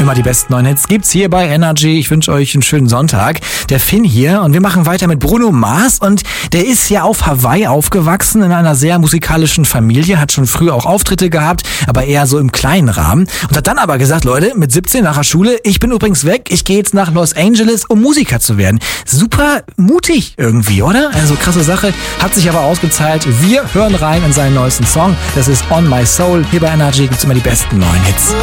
Immer die besten neuen Hits gibt's hier bei Energy. Ich wünsche euch einen schönen Sonntag. Der Finn hier und wir machen weiter mit Bruno Mars und der ist ja auf Hawaii aufgewachsen in einer sehr musikalischen Familie, hat schon früh auch Auftritte gehabt, aber eher so im kleinen Rahmen und hat dann aber gesagt, Leute, mit 17 nach der Schule, ich bin übrigens weg, ich gehe jetzt nach Los Angeles, um Musiker zu werden. Super mutig irgendwie, oder? Also krasse Sache, hat sich aber ausgezahlt. Wir hören rein in seinen neuesten Song, das ist On My Soul. Hier bei Energy gibt's immer die besten neuen Hits.